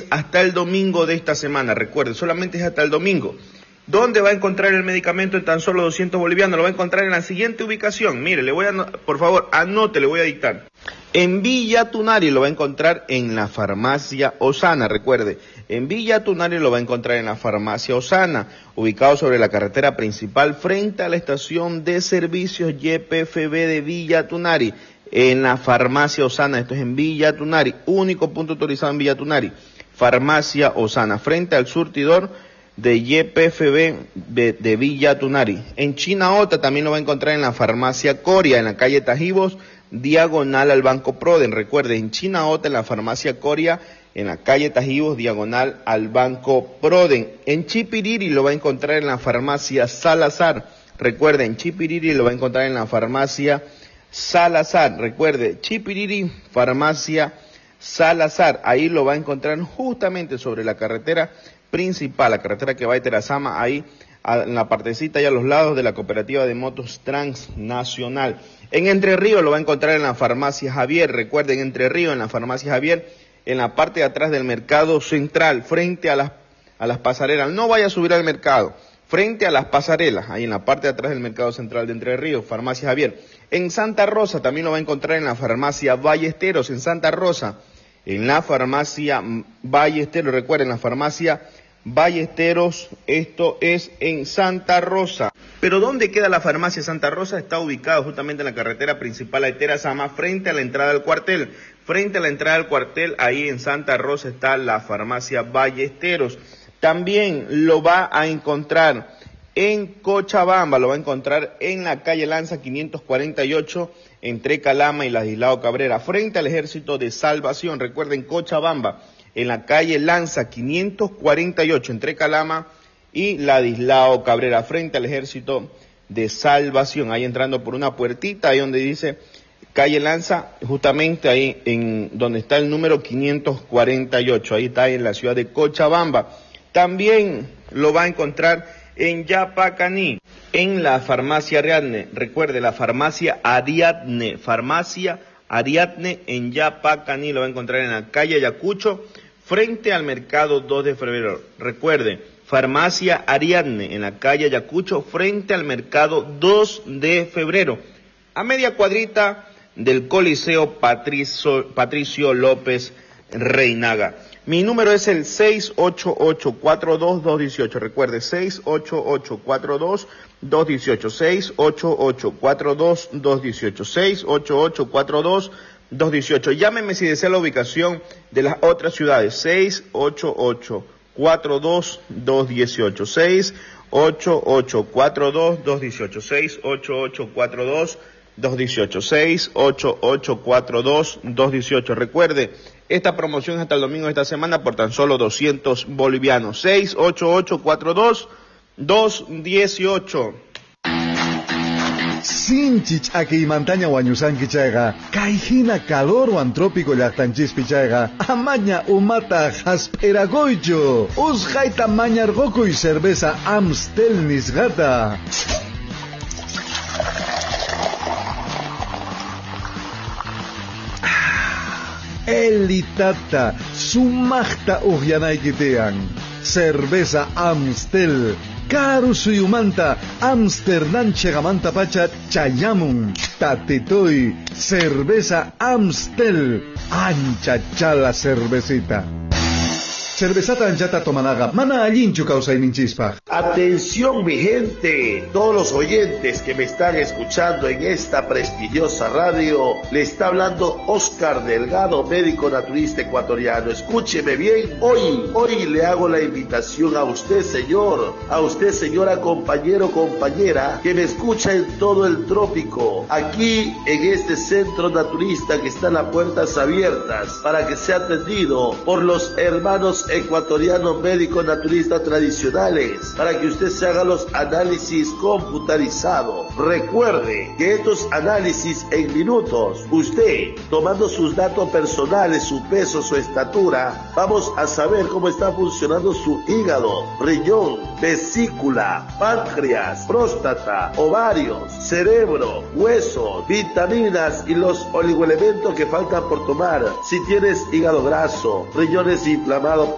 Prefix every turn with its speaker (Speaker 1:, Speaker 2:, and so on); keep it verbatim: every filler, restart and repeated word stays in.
Speaker 1: hasta el domingo de esta semana. Recuerde, solamente es hasta el domingo. ¿Dónde va a encontrar el medicamento en tan solo doscientos bolivianos? Lo va a encontrar en la siguiente ubicación. Mire, le voy a, por favor, anote, le voy a dictar. En Villa Tunari lo va a encontrar en la farmacia Osana. Recuerde, en Villa Tunari lo va a encontrar en la farmacia Osana, ubicado sobre la carretera principal frente a la estación de servicios Y P F B de Villa Tunari. En la farmacia Osana, esto es en Villa Tunari, único punto autorizado en Villa Tunari. Farmacia Osana, frente al surtidor de Y P F B de, de Villa Tunari. En Chinaota también lo va a encontrar en la farmacia Coria, en la calle Tajibos, diagonal al Banco Proden. Recuerde, en Chinaota, en la farmacia Coria, en la calle Tajibos, diagonal al Banco Proden. En Chipiriri lo va a encontrar en la farmacia Salazar. Recuerde, en Chipiriri lo va a encontrar en la farmacia Salazar. Recuerde, Chipiriri, farmacia Salazar. Ahí lo va a encontrar justamente sobre la carretera principal, la carretera que va a Terazama, ahí en la partecita y a los lados de la cooperativa de motos transnacional. En Entre Ríos lo va a encontrar en la farmacia Javier. Recuerden, Entre Ríos, en la farmacia Javier, en la parte de atrás del mercado central, frente a las, a las pasarelas. No vaya a subir al mercado, frente a las pasarelas, ahí en la parte de atrás del mercado central de Entre Ríos, farmacia Javier. En Santa Rosa también lo va a encontrar en la farmacia Ballesteros, en Santa Rosa, en la farmacia Ballesteros. Recuerden, la farmacia Ballesteros, esto es en Santa Rosa. Pero ¿dónde queda la farmacia Santa Rosa? Está ubicado justamente en la carretera principal de Terazama, frente a la entrada del cuartel. Frente a la entrada del cuartel, ahí en Santa Rosa está la farmacia Ballesteros. También lo va a encontrar en Cochabamba, lo va a encontrar en la calle Lanza quinientos cuarenta y ocho, entre Calama y Ladislao Cabrera, frente al Ejército de Salvación. Recuerden, Cochabamba, en la calle Lanza quinientos cuarenta y ocho, entre Calama y Ladislao Cabrera, frente al Ejército de Salvación, ahí entrando por una puertita, ahí donde dice calle Lanza, justamente ahí en donde está el número quinientos cuarenta y ocho, ahí está en la ciudad de Cochabamba. También lo va a encontrar en Yapacaní, en la farmacia Ariadne. Recuerde, la farmacia Ariadne, farmacia Ariadne en Yapacaní, lo va a encontrar en la calle Ayacucho, frente al mercado dos de febrero. Recuerde, farmacia Ariadne en la calle Ayacucho, frente al mercado dos de febrero, a media cuadrita del Coliseo Patricio, Patricio López Reinaga. Mi número es el seis ocho ocho, cuatro dos dos uno ocho. Recuerde, seis ocho ocho, cuatro dos dos uno ocho, seis ocho ocho, cuatro dos dos uno ocho, seis ocho ocho, cuatro dos dos uno ocho. Llámeme si desea la ubicación de las otras ciudades. seis ocho ocho, cuatro dos dos uno ocho, seis ocho ocho, cuatro dos dos uno ocho, seis ocho ocho, cuatro dos dos uno ocho, seis ocho ocho, cuatro dos dos uno ocho. Recuerde, esta promoción es hasta el domingo de esta semana por tan solo doscientos bolivianos. seis ocho ocho, cuatro dos dos uno ocho.
Speaker 2: Sinchich aki mantaña wañusanki chayga, kaijina calor wan trópico llaqtanchispi chayga, amaña umata hasperagoycho, usqayta mañargokuy cerveza Amstel nisqata. Elitata, sumaqta uqyanaykitian. Cerveza Amstel. Karu suyumanta, Amsterdam chegamanta pachat chayamun. Tatitoy, cerveza Amstel. Ancha chala cervecita. Cervezata anchata tomanaga, mana allinchu causayninchispaj.
Speaker 3: Atención mi gente, todos los oyentes que me están escuchando en esta prestigiosa radio, le está hablando Oscar Delgado, médico naturista ecuatoriano. Escúcheme bien, hoy, hoy le hago la invitación a usted señor, a usted señora compañero, compañera, que me escucha en todo el trópico, aquí en este centro naturista que está las puertas abiertas para que sea atendido por los hermanos ecuatorianos médicos naturistas tradicionales, para que usted se haga los análisis computarizados. Recuerde que estos análisis en minutos, usted tomando sus datos personales, su peso, su estatura, vamos a saber cómo está funcionando su hígado, riñón, vesícula, páncreas, próstata, ovarios, cerebro, huesos, vitaminas y los oligoelementos que faltan por tomar. Si tienes hígado graso, riñones inflamados,